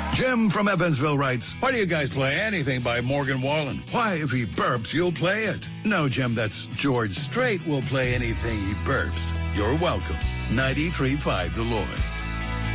Jim from Evansville writes, Why do you guys play anything by Morgan Wallen? why, if he burps, you'll play it. No, Jim, that's George Strait will play anything he burps. You're welcome. 93.5 The Lord.